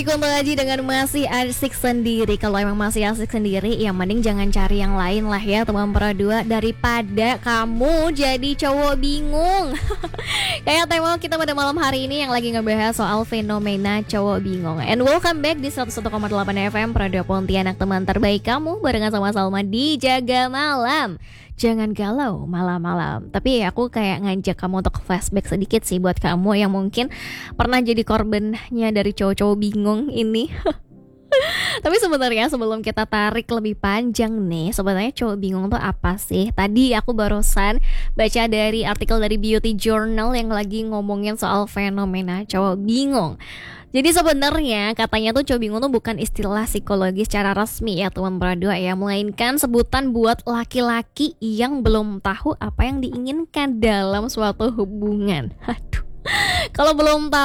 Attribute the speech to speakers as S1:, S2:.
S1: Kembali lagi dengan masih asik sendiri. Kalau emang masih asik sendiri, ya mending jangan cari yang lain lah ya teman dua, daripada kamu jadi cowok bingung. Kayak tema kita pada malam hari ini yang lagi ngebahas soal fenomena cowok bingung. And welcome back di 101,8 FM Pradua Pontianak, teman terbaik kamu, barengan sama Salma di Jaga Malam. Jangan galau malam-malam. Tapi aku kayak ngajak kamu untuk flashback sedikit sih buat kamu yang mungkin pernah jadi korbannya dari cowok-cowok bingung ini. Tapi sebenarnya sebelum kita tarik lebih panjang nih, sebenarnya cowok bingung tuh apa sih? Tadi aku barusan baca dari artikel dari Beauty Journal yang lagi ngomongin soal fenomena cowok bingung. Jadi sebenarnya katanya tuh cowok bingung tuh bukan istilah psikologis secara resmi ya teman berdua ya, melainkan sebutan buat laki-laki yang belum tahu apa yang diinginkan dalam suatu hubungan. Aduh, kalau belum tahu